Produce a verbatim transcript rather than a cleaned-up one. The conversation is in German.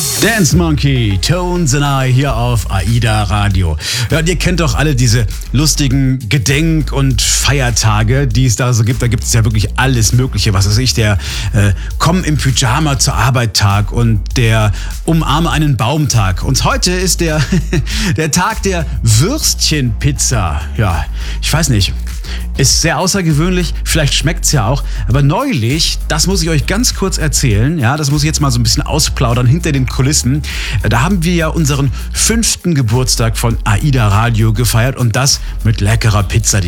Dance Monkey, Tones and I hier auf AIDA Radio. Ja, und ihr kennt doch alle diese lustigen Gedenk- und Feiertage, die es da so gibt. Da gibt es ja wirklich alles Mögliche. Was weiß ich, der äh, Komm im Pyjama zur Arbeit Tag und der Umarme einen Baum-Tag. Und heute ist der, der Tag der Würstchenpizza. Ja, ich weiß nicht. Ist sehr außergewöhnlich, vielleicht schmeckt's ja auch. Aber neulich, das muss ich euch ganz kurz erzählen, ja, das muss ich jetzt mal so ein bisschen ausplaudern hinter den Kulissen. Da haben wir ja unseren fünften Geburtstag von AIDA Radio gefeiert und das mit leckerer Pizza.